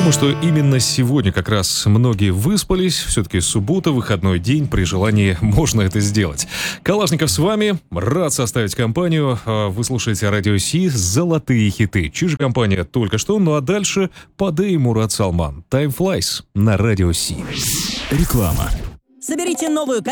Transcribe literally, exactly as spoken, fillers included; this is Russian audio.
Думаю, что именно сегодня как раз многие выспались. Все-таки суббота, выходной день. При желании можно это сделать. Калашников с вами. Рад составить компанию. Вы слушаете Радио Си. Золотые хиты. Чижа компания только что. Ну а дальше Паде и Мурат Салман. Time Flies на Радио Си. Реклама. Соберите новую